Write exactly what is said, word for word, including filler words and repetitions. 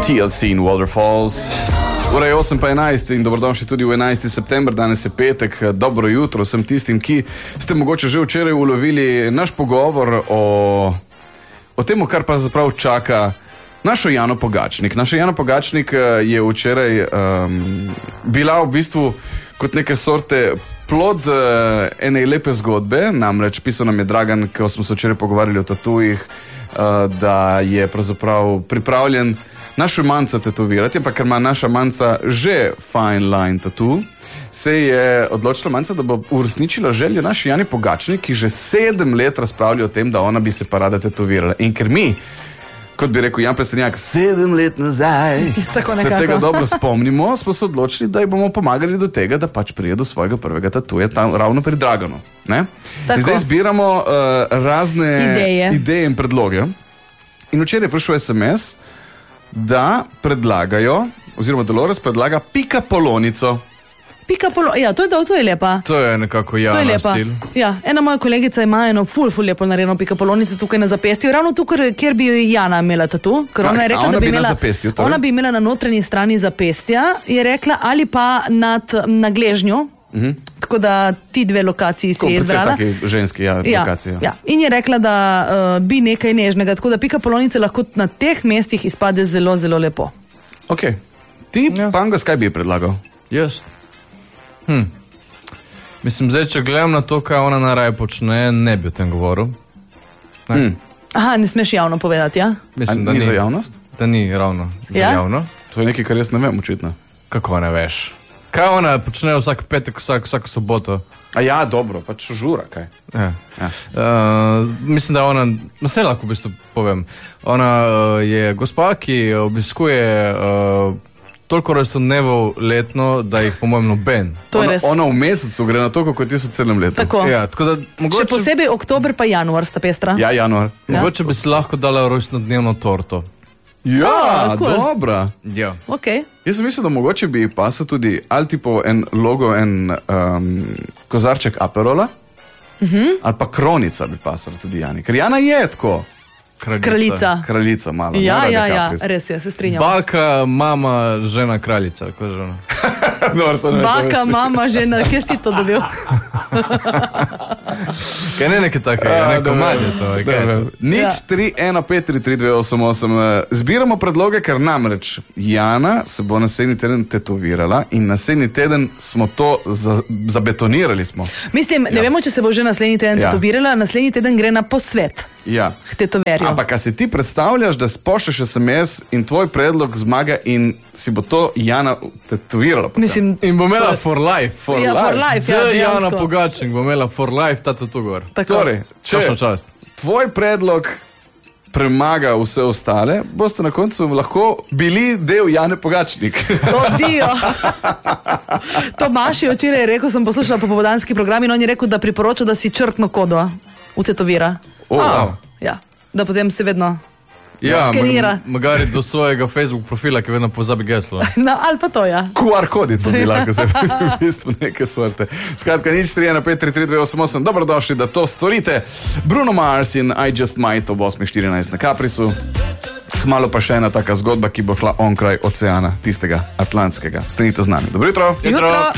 T L C in Waterfalls. Ura je osem pa enajst in dobrodošli tudi v enajsti september, danes je petek. Dobro jutro vsem tistim, ki ste mogoče že včeraj ulovili naš pogovor o, o tem, kar pa zaprav čaka našo Jano Pogačnik. Naša Jana Pogačnik je včeraj um, bila v bistvu kot neke sorte plod uh, ene lepe zgodbe, namreč pisal nam je Dragan, ko smo se včeraj pogovarjali o tatujih, uh, da je pravzaprav pripravljen našo manca tetovirati, ampak ker ima naša manca že fine line tattoo, se je odločila manca, da bo uresničila željo naši Jani Pogačnik, ki že sedem let razpravlja o tem, da ona bi se pa rada tetovirala. In ker mi, kot bi rekel Jan Plestenjak, sedem let nazaj, se tega dobro spomnimo, smo se odločili, da ji bomo pomagali do tega, da pač prije do svojega prvega tatuja tam ravno pri Draganu. Ne? In zdaj zbiramo uh, razne ideje. ideje in predloge. In včeraj je prišel es em es, da predlagajo, oziroma Dolores predlaga pika polonico. Pika polo, ja, to je, to je lepa. To je nekako Jana stil. Ja, ena moja kolegica ima eno ful, ful lepo narejeno pika polonico tukaj na zapestju, ravno tukaj, kjer bi Jana imela tatu, ker ona je rekla, ona da bi, bi imela, na zapestju, torej? Ona bi imela na notranji strani zapestja, je rekla, ali pa nad, na gležnju, uh-huh. Tako da ti dve lokaciji si je izbrala. Taki ženski, ja, ja, lokacije. Ja. In je rekla, da uh, bi nekaj nežnega, tako da pika polonice lahko na teh mestih izpade zelo, zelo lepo. Ok. Ti, ja. Pangos, kaj bi predlagal? Jaz? Hm. Mislim, zdaj, če gledam na to, kaj ona naraj počne, ne bi o tem govoril. Ne? Hmm. Aha, ne smeš javno povedati, ja? Mislim, da ni ni za javnost? Da ni ravno za ja? javno. To je nekaj, kar jaz ne vem, očitno. Kako ne veš? Kaj ona počne vsak petek, vsak, vsako soboto? A ja, dobro, pač žura, kaj? Ja. Ja. Uh, mislim, da ona, vse lahko v bistvu povem, ona uh, je gospa, ki obiskuje uh, toliko rojstnodnevov letno, da jih po mojem noben. Ona, ona v mesecu gre na to, kako ti so celem letu. Tako. Ja, tako da, mogoče, še posebej oktober pa januar sta pestra. Ja, januar. Ja. Mogoče bi si lahko dala rojstnodnevno torto. Ja, oh, cool. Dobra. Ja. Okay. Jaz sem mislil, da mogoče bi pasal tudi ali tipo en logo, en um, kozarček Aperola, uh-huh. ali pa kronica bi pasal tudi Jani. Ker Jana je tako. Kraljica. Kraljica. Kraljica malo. Ja, ja, ja, res je, se strinjam. Baka, mama, žena, kraljica. Ko žena? Dobro, ne Baka, mama, žena, kje si to dobil? Kaj ne nekaj tako, je neko manje to. Je, kaj to? Nič tri ena pet tri tri dve osem osem. Zbiramo predloge, ker namreč Jana se bo naslednji teden tetovirala in naslednji teden smo to za, zabetonirali smo. Mislim, ne ja. vemo, če se bo že naslednji teden ja. tetovirala, naslednji teden gre na posvet. Ja. K tetoverju. Ampak, a si ti predstavljaš, da pošlješ es em es in tvoj predlog zmaga in si bo to Jana tetovirala? Mislim, in bo imela for life. For ja, life. For life, ja, ja, Jana Pogačnik bo imela for life ta tetover. Torej, če tvoj predlog premaga vse ostale, boste na koncu lahko bili del Jane Pogačnik. Odijo. Tomaš je včeraj rekel, sem poslušala popoldanski program in on je rekel, da priporoča, da si črtno kodo utetovira. Oh, wow. Ja, da potem se vedno ja, skenira. Magari do svojega Facebook profila, ki vedno pozabi geslo. No, ali pa to, ja. Q R kodico bi lahko se v bistvu neke sorte. Skratka, nič tri ena pet tri tri dve osem osem. Dobrodošli, da to storite. Bruno Mars in I Just Might ob osem štirinajst na Caprisu. Kmalu pa še ena taka zgodba, ki bo šla onkraj oceana, tistega atlantskega. Stanite z nami. Dobro jutro. Jutro.